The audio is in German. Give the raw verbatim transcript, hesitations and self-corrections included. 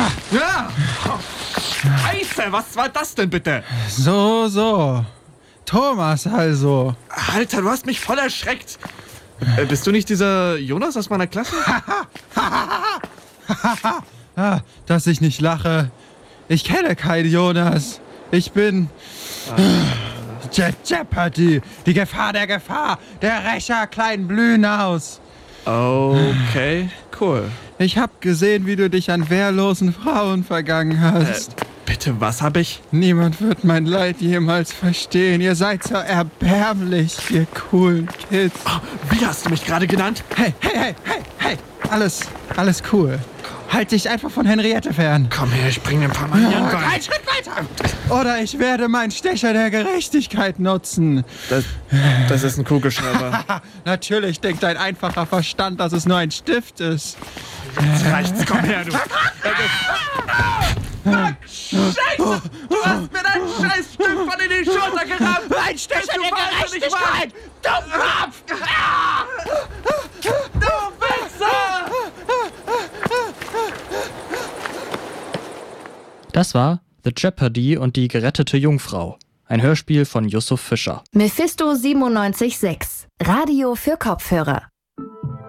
Ja! Scheiße, was war das denn bitte? So, so. Thomas also. Alter, du hast mich voll erschreckt. Äh, bist du nicht dieser Jonas aus meiner Klasse? Ah, dass ich nicht lache. Ich kenne keinen Jonas. Ich bin... Je- Jeopardy. Die Gefahr der Gefahr. Der Rächer kleinen Blühnaus. Okay, cool. Ich hab gesehen, wie du dich an wehrlosen Frauen vergangen hast. Äh, bitte, was hab ich? Niemand wird mein Leid jemals verstehen. Ihr seid so erbärmlich, ihr coolen Kids. Oh, wie hast du mich gerade genannt? Hey, hey, hey, hey, hey. Alles, alles cool. Halt dich einfach von Henriette fern. Komm her, ich bring dir ein paar Mal hier rein. Ein Schritt weiter. Oder ich werde meinen Stecher der Gerechtigkeit nutzen. Das, das ist ein Kugelschreiber. Natürlich denkt dein einfacher Verstand, dass es nur ein Stift ist. Jetzt reicht's, komm her, du. Scheiße! Du hast mir deinen scheiß Stift in die Schulter gerammt! Ein Stecher du der wahnsinnig Gerechtigkeit! Dummkopf! Du Wichser! Das war The Jeopardy und die gerettete Jungfrau. Ein Hörspiel von Yusuf Fischer. Mephisto siebenundneunzig Komma sechs. Radio für Kopfhörer.